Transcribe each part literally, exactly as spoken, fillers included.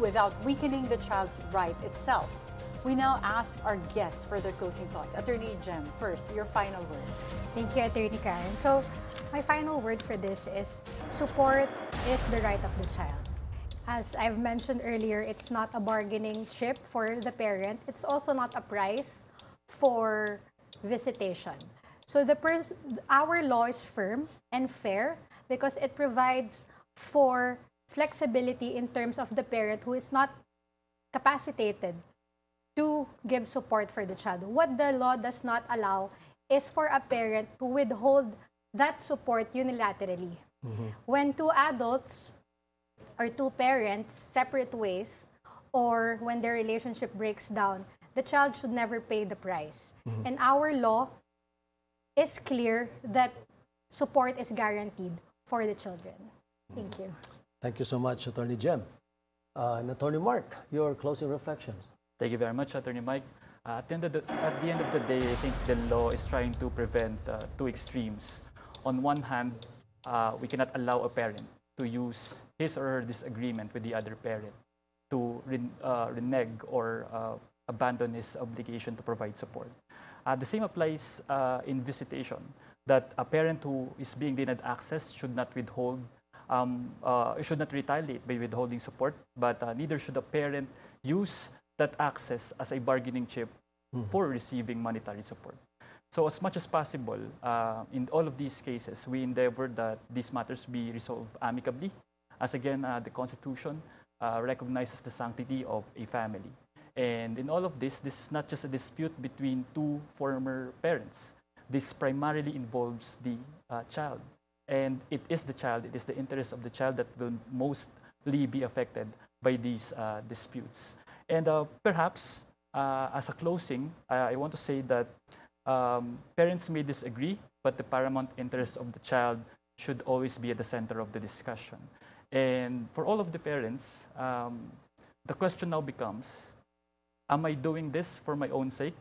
without weakening the child's right itself. We now ask our guests for their closing thoughts. Attorney Jem, first, your final word. Thank you, Attorney Karen. So, my final word for this is support is the right of the child. As I've mentioned earlier, it's not a bargaining chip for the parent. It's also not a price for visitation. So the pers- our law is firm and fair because it provides for flexibility in terms of the parent who is not capacitated to give support for the child. What the law does not allow is for a parent to withhold that support unilaterally. Mm-hmm. When two adults or two parents separate ways, or when their relationship breaks down, the child should never pay the price. Mm-hmm. And our law is clear that support is guaranteed for the children. Thank you. Thank you so much, Attorney Jem. Uh, and Attorney Mark, your closing reflections. Thank you very much, Attorney Mike. Uh, at, the end of the, at the end of the day, I think the law is trying to prevent uh, two extremes. On one hand, uh, we cannot allow a parent to use his or her disagreement with the other parent to re uh, renege or uh, abandon his obligation to provide support. Uh, the same applies uh, in visitation, that a parent who is being denied access should not withhold, um, uh, should not retaliate by withholding support, but uh, neither should a parent use that access as a bargaining chip mm-hmm. for receiving monetary support. So as much as possible, uh, in all of these cases, we endeavor that these matters be resolved amicably, as again, uh, the Constitution uh, recognizes the sanctity of a family. And in all of this, this is not just a dispute between two former parents. This primarily involves the uh, child. And it is the child, it is the interest of the child that will mostly be affected by these uh, disputes. And uh, perhaps, uh, as a closing, uh, I want to say that um, parents may disagree, but the paramount interest of the child should always be at the center of the discussion. And for all of the parents, um, the question now becomes, am I doing this for my own sake,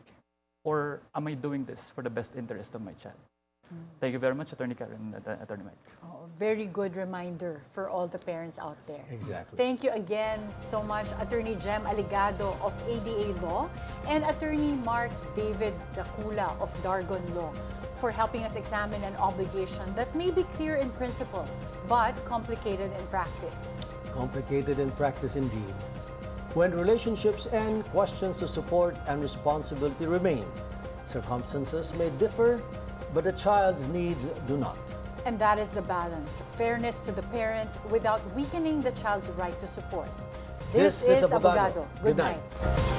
or am I doing this for the best interest of my child? Mm. Thank you very much, Attorney Karen and Attorney Mike. Oh, very good reminder for all the parents out there. Exactly. Thank you again so much, Attorney Jem Aligado of A D A Law and Attorney Mark David Dacula of Dargon Law for helping us examine an obligation that may be clear in principle, but complicated in practice. Complicated in practice indeed. When relationships end, questions of support and responsibility remain. Circumstances may differ, but the child's needs do not. And that is the balance. Fairness to the parents without weakening the child's right to support. This, this is, is Abogado. Good, Good night. night.